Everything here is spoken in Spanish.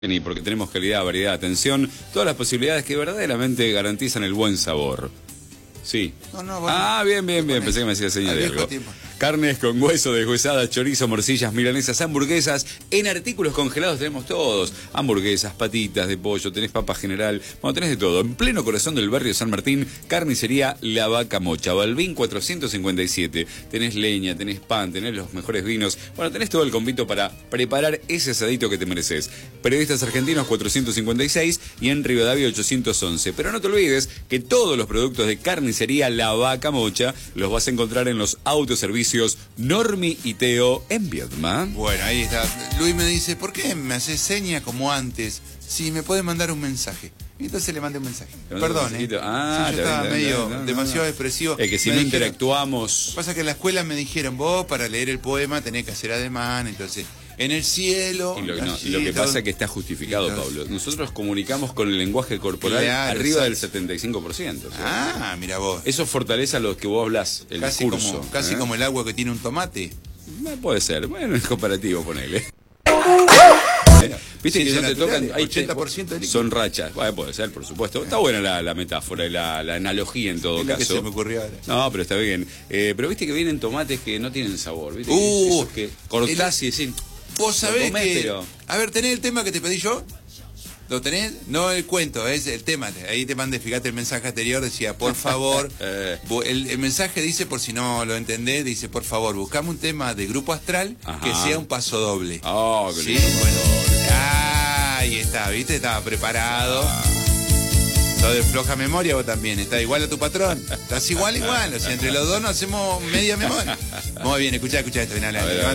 Y porque tenemos calidad, variedad, atención, todas las posibilidades que verdaderamente garantizan el buen sabor. Sí. Bueno, bien. Pensé que me hacía señal de algo. Carnes con hueso, deshuesada, chorizo, morcillas, milanesas, hamburguesas. En artículos congelados tenemos todos. Hamburguesas, patitas de pollo, tenés papa general. Bueno, tenés de todo. En pleno corazón del barrio San Martín, Carnicería La Vaca Mocha. Balbín 457. Tenés leña, tenés pan, tenés los mejores vinos. Bueno, tenés todo el convito para preparar ese asadito que te mereces. Periodistas Argentinos 456 y en Rivadavia 811. Pero no te olvides que todos los productos de Carnicería La Vaca Mocha los vas a encontrar en los autoservicios Normi y Teo en Vietnam. Bueno, ahí está. Luis me dice, ¿por qué me haces seña como antes? Si me puede mandar un mensaje. Y entonces le mandé un mensaje. Perdón, sí, yo estaba medio demasiado expresivo. Es que si no interactuamos... Lo que pasa es que en la escuela me dijeron, vos para leer el poema tenés que hacer ademán, entonces... En el cielo... Y lo que pasa es que está justificado, Pablo. Nosotros comunicamos con el lenguaje corporal arriba del 75%. ¿Sí? Ah, mira vos. Eso fortalece a los que vos hablas, el discurso. Casi como el agua que tiene un tomate. Puede ser. Bueno, es comparativo, ponele. Viste que no te tocan... 80% de son rachas. Puede ser, por supuesto. Está buena la metáfora y la analogía en todo caso. Que se me ocurrió ahora. No, pero está bien. Pero viste que vienen tomates que no tienen sabor. ¿Viste? Esos que cortás y decís... Vos sabés que... A ver, ¿tenés el tema que te pedí yo? ¿Lo tenés? No el cuento, es el tema. Ahí te mandé, fíjate el mensaje anterior, decía, por favor... el mensaje dice, por si no lo entendés, dice, por favor, buscame un tema de Grupo Astral que sea un paso doble. Oh, sí, bueno. Ahí está, ¿viste? Estaba preparado. Sos de floja memoria vos también. ¿Estás igual a tu patrón? ¿Estás igual? O sea, entre los dos nos hacemos media memoria. Muy bien, escuchá esto.